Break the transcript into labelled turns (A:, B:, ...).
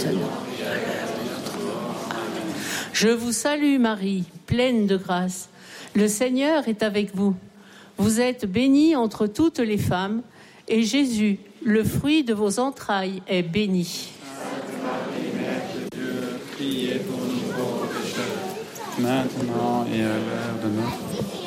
A: maintenant et à l'heure de notre mort. Amen. Je vous salue Marie, pleine de grâce. Le Seigneur est avec vous. Vous êtes bénie entre toutes les femmes, et Jésus, le fruit de vos entrailles, est béni.
B: Sainte Marie, Mère de Dieu, priez pour nous pauvres pécheurs, maintenant et à l'heure de notre mort.